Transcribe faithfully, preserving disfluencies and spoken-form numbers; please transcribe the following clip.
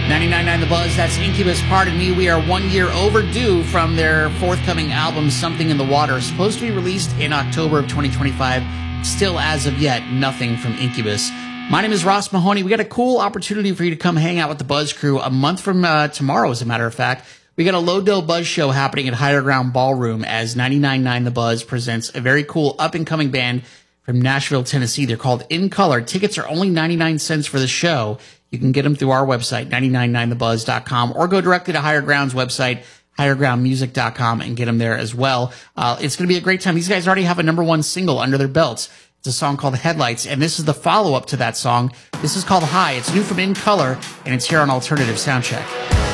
ninety-nine point nine The Buzz, that's Incubus, Pardon Me. We are one year overdue from their forthcoming album, Something in the Water, supposed to be released in October of twenty twenty-five. Still, as of yet, nothing from Incubus. My name is Ross Mahoney. We got a cool opportunity for you to come hang out with the Buzz crew a month from uh, tomorrow, as a matter of fact. We got a Low Dough Buzz show happening at Higher Ground Ballroom as ninety-nine point nine The Buzz presents a very cool up-and-coming band from Nashville, Tennessee. They're called In Color. Tickets are only ninety-nine cents for the show. You can get them through our website, ninety-nine point nine the buzz dot com, or go directly to Higher Ground's website, higher ground music dot com, and get them there as well. Uh, it's going to be a great time. These guys already have a number one single under their belts. It's a song called Headlights, and this is the follow-up to that song. This is called High. It's new from In Color, and it's here on Alternative Soundcheck.